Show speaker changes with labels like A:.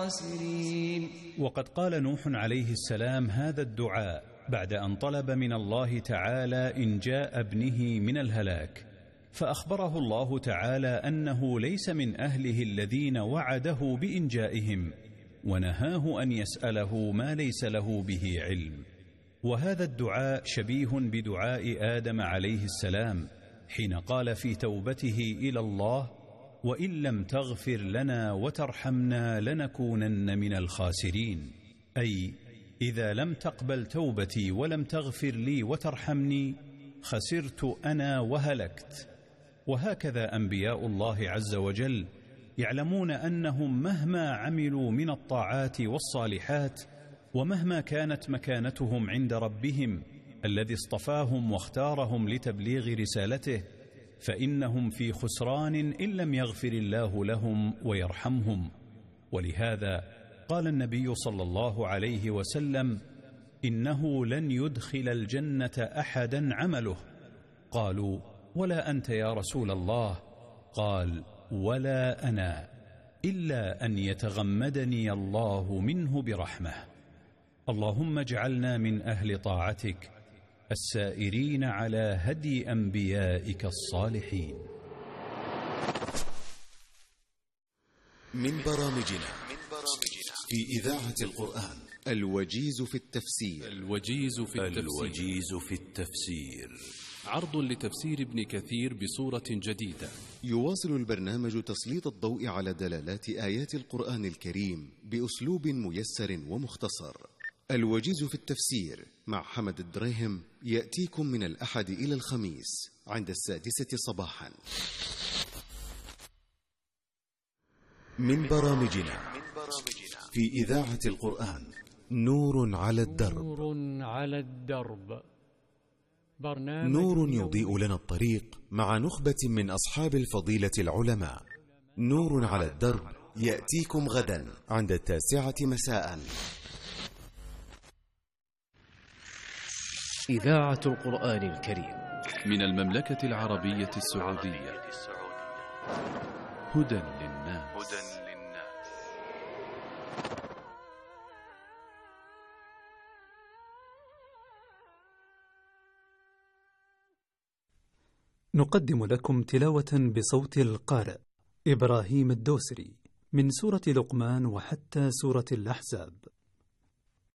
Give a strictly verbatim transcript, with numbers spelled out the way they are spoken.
A: الخاسرين.
B: وقد قال نوح عليه السلام هذا الدعاء بعد أن طلب من الله تعالى إنجاء ابنه من الهلاك، فأخبره الله تعالى أنه ليس من أهله الذين وعده بإنجائهم، ونهاه أن يسأله ما ليس له به علم. وهذا الدعاء شبيه بدعاء آدم عليه السلام حين قال في توبته إلى الله: وإن لم تغفر لنا وترحمنا لنكونن من الخاسرين، أي إذا لم تقبل توبتي ولم تغفر لي وترحمني خسرت أنا وهلكت. وهكذا أنبياء الله عز وجل يعلمون أنهم مهما عملوا من الطاعات والصالحات، ومهما كانت مكانتهم عند ربهم الذي اصطفاهم واختارهم لتبليغ رسالته، فإنهم في خسران إن لم يغفر الله لهم ويرحمهم. ولهذا قال النبي صلى الله عليه وسلم: إنه لن يدخل الجنة أحدا عمله. قالوا: ولا أنت يا رسول الله؟ قال: ولا أنا، إلا أن يتغمدني الله منه برحمة. اللهم اجعلنا من أهل طاعتك السائرين على هدي أنبيائك الصالحين.
C: من برامجنا في إذاعة القرآن الوجيز في التفسير.
D: الوجيز في التفسير,
C: الوجيز في التفسير.
D: عرض لتفسير ابن كثير بصورة جديدة.
C: يواصل البرنامج تسليط الضوء على دلالات آيات القرآن الكريم بأسلوب ميسر ومختصر. الوجيز في التفسير مع حمد الدريهم يأتيكم من الأحد إلى الخميس عند السادسة صباحا. من برامجنا في إذاعة القرآن نور على الدرب.
E: نور على الدرب، برنامج
C: نور يضيء لنا الطريق مع نخبة من أصحاب الفضيلة العلماء. نور على الدرب يأتيكم غدا عند التاسعة مساء.
F: إذاعة القرآن الكريم
D: من المملكة العربية السعودية. هدى للناس.
G: نقدم لكم تلاوة بصوت القارئ إبراهيم الدوسري من سورة لقمان وحتى سورة الأحزاب.